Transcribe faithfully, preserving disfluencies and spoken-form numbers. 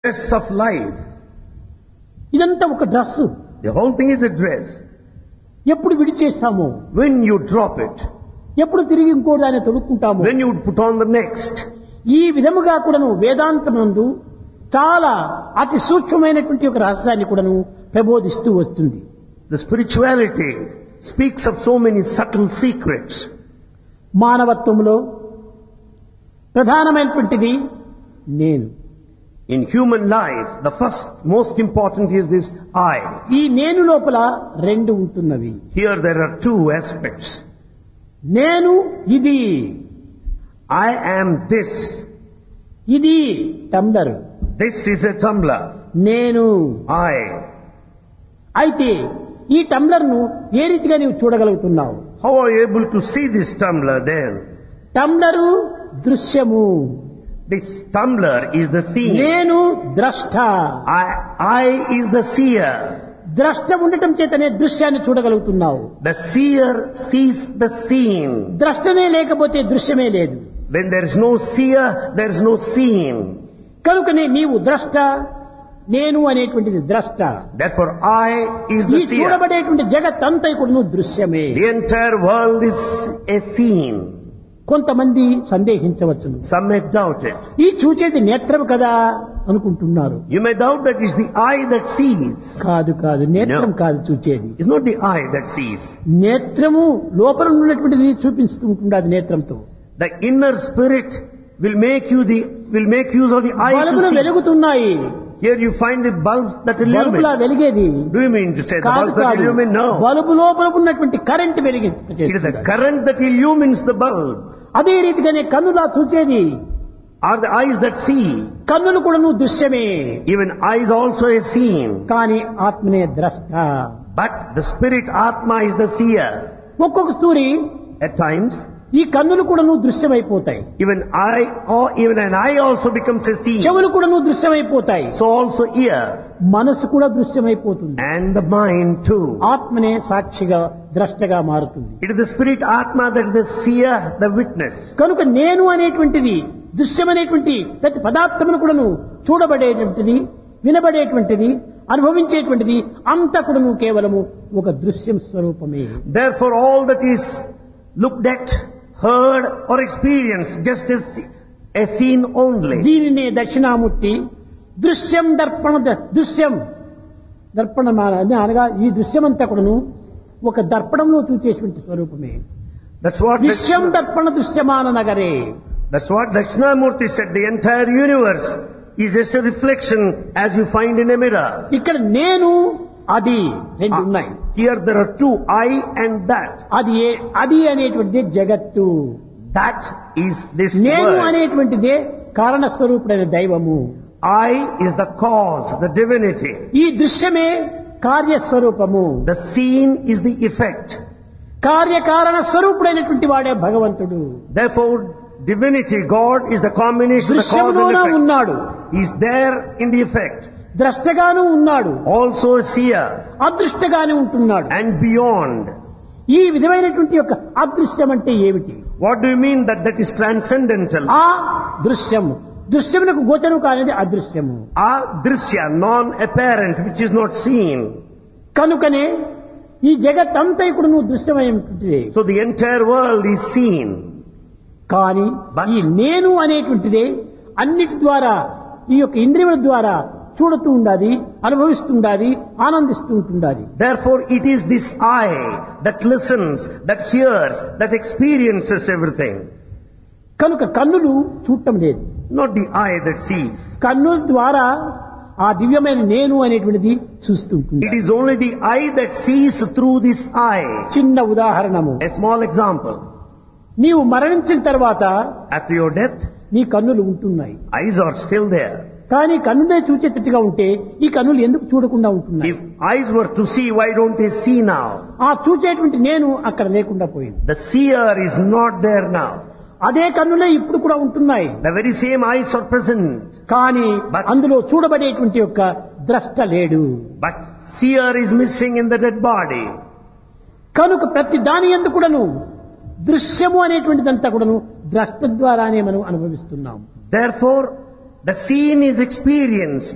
Dress of life. ఇదంతా ఒక dress. The whole thing is a dress. ఎప్పుడు విడిచేస్తాము, When you drop it, ఎప్పుడు తిరిగి ఇంకో దాన్ని తొడుక్కుంటాము. when you put on the next. ఈ విధముగా కూడాను వేదాంతమందు చాలా అతి సూక్ష్మమైనటువంటి ఒక రహస్యాన్ని కూడాను ప్రబోధిస్తూ వస్తుంది. The spirituality speaks of so many subtle secrets. మానవత్వంలో ప్రధానమైనటువంటిది నేను. In human life, the first most important is this I. ఈ నేను లోపల రెండు ఉంటున్నవి. Here there are two aspects. నేను ఇది, I am this. ఇది tumbler. This is a tumbler. నేను. I. అయితే ఈ టంబ్లర్ను ఏ రీతిగా నీవు చూడగలుగుతున్నావు? How are you able to see this tumbler then? టంబ్లరు దృశ్యము, This tumbler is the scene. నేను ద్రష్ట. I, I is the seer. ద్రష్ట ఉండటం చేతనే దృశ్యాన్ని చూడగలుగుతున్నావు. The seer sees the scene. ద్రష్టనే లేకపోతే దృశ్యమే లేదు. When there is no seer, there is no scene. కనుకనే నీవు ద్రష్ట, నేను అనేటువంటిది ద్రష్ట. Therefore I is ఈ the seer. చూడబడేటువంటి జగత్ అంతా కూడా దృశ్యమే. The entire world is a scene. కొంతమంది సందేహించవచ్చును, Some may doubt it. ఈ చూచేది నేత్రం కదా అనుకుంటున్నారు. You may doubt that it's the eye that sees. కాదు కాదు, నేత్రం No. కాదు చూచేది. It's not the eye that sees. నేత్రము లోపల ఉన్నటువంటిది చూపిస్తూ ఉంటుంది. నేత్రంతో The inner spirit will make you the will make use of the eye బల్బులు to see. వెలుగుతున్నాయి. Here you find the bulbs that బల్బులా illumine. వెలిగేది Do you mean to say the కాదు bulbs that కాదు, illumine? No. Bulb లోపల ఉన్నటువంటి current It is the వెలిగించేది. current that illumines the bulb. అదే రీతిగానే కన్నులా చూచేది. Are the eyes that see. కన్నులు కూడా నువ్వు దృశ్యమే, Even eyes also a scene. కానీ ఆత్మనే ద్రష్ట. But the spirit Atma is the seer. ఒక్కొక్క సూరి At times, ఈ కన్నులు కూడా నువ్వు దృశ్యమైపోతాయి, even eye or even an eye also becomes a scene. చెవులు కూడా నువ్వు దృశ్యమైపోతాయి, So also ear మనసు కూడా దృశ్యమైపోతుంది. and the mind too. ఆత్మనే సాక్షిగా ద్రష్టగా మారుతుంది. It is the spirit Atma that is the seer, the witness. కనుక నేను అనేటువంటిది దృశ్యమనేటువంటి ప్రతి పదార్థమును కూడాను చూడబడేటువంటిది, వినబడేటువంటిది, అనుభవించేటువంటిది అంతా కూడా నువ్వు కేవలము ఒక దృశ్యం స్వరూపమే. Therefore all that is looked at, heard or experienced just as a scene only. దీనినే దక్షిణామూర్తి దృశ్యం దర్పణ ద- దృశ్యం దర్పణ అనగా ఈ దృశ్యమంతా కూడాను ఒక దర్పణంలో చూచేటువంటి స్వరూపమే. That's what Vishwam Dakshina- Darpana దృశ్యమాన నగరే. that's what Dakshinamurti said. The entire universe is just a reflection as you find in a mirror. ఇక్కడ నేను అది రెండు ఉన్నాయి. Here there are two, I and that. అది ఏ- అది అనేటువంటిది జగత్తు. That is this నేను world. అనేటువంటిదే కారణస్వరూపుడైన దైవము. I is the cause, the divinity. ఈ దృశ్యమే కార్యస్వరూపము. The scene is the effect. కార్యకారణ స్వరూపుడైనటువంటి వాడే భగవంతుడు. Therefore, divinity, God is the combination of the cause and దృశ్యములోనే effect. ఉన్నాడు, He is there in the effect. ద్రష్టగాను ఉన్నాడు, Also a seer అదృష్టగానే ఉంటున్నాడు. and beyond. ఈ విధమైనటువంటి యొక్క అదృశ్యం అంటే ఏమిటి? What do you mean that that is transcendental? ఆ దృశ్యము దృశ్యమునకు గోచరం కానిది అదృశ్యము. Adrishya, non-apparent, which is not seen. కనుకనే ఈ జగత్ అంతా ఇప్పుడు నువ్వు దృశ్యమైనటువంటిదే. So the entire world is seen. కానీ But- ఈ నేను అనేటువంటిదే అన్నిటి ద్వారా ఈ యొక్క ఇంద్రియముల ద్వారా చూడుతూ ఉండాలి, అనుభవిస్తుండాలి, ఆనందిస్తూ ఉంటుండాలి. Therefore, it is this I that listens, that hears, that experiences everything. కనుక కన్నులు చూడటం లేదు, Not the eye that sees. కన్నుల ద్వారా ఆ దివ్యమైన నేను అనేటువంటిది చూస్తూ ఉంటుంది. It is only the eye that sees through this eye. చిన్న ఉదాహరణము, A small example. నీవు మరణించిన తర్వాత After your death, నీ కన్నులు ఉంటున్నాయి, eyes are still there. కానీ కన్నులే చూచేటట్టుగా ఉంటే ఈ కన్నులు ఎందుకు చూడకుండా ఉంటున్నాయి? If eyes were to see, why don't they see now? ఆ చూచేటువంటి నేను అక్కడ లేకుండా పోయింది. The seer is not there now. అదే కన్నులే ఇప్పుడు కూడా ఉంటున్నాయి, The very same eyes are present. కానీ But- అందులో చూడబడేటువంటి యొక్క ద్రష్ట లేడు. But seer is missing in the dead body. కనుక ప్రతి దాని యందు కూడాను దృశ్యము అనేటువంటిదంతా కూడాను ద్రష్ట ద్వారానే మనం అనుభవిస్తున్నాం. Therefore, the scene is experienced